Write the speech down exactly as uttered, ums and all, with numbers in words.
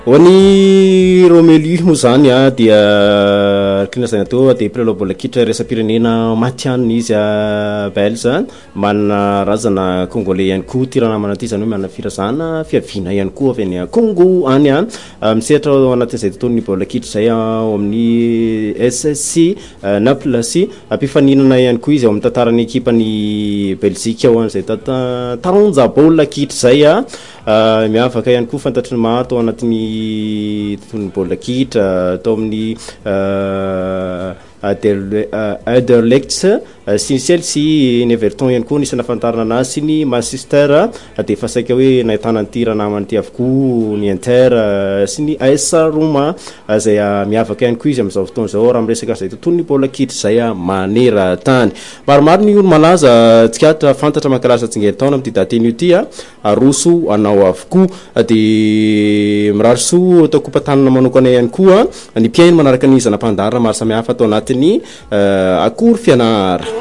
Oni Romelu moa zany a dia kinazana teo dia mpilalao baolina kitra resam-pirenena matianina izy a Belge manana razana congolais ihany koa tirana namana ty zany hoe manana firazana fiaviana ihany koa avy any Congo any a misehatra ao anatin'izay tontolon'ny baolina kitra zay ao amin'ny S S C Naples ampifaninana ihany koa izy ao amin'ny tantaran'ny ekipany Belgique ao an'izay taranja baolina kitra zay a miavaka ihany koa fantatry ny maro tao anatin'ny tontolon'ny baolina kitra tao amin'ny Anderlecht sy ny Chelsea ny Everton ihany koa nisy nafantarana anazy sy ny Manchester dia efa saika hoe nahitana ny tirana namany ty avokoa ny Inter sy ny A S Roma zay miavaka ihany koa izy amin'izao fotoana izao raha miresaka izay tontolon'ny baolina kitra zay maneran-tany. Maromaro ny olo malaza tsikaritra fantatra mankalaza tsingeritaona amin'ity daty io ty a Rosso anao avokoa dia mirary soa atao kompatanana manokana ihany koa ny mpiaino manaraka ny zanam-pandarina maro samihafa atao anatin'ny akory fianara.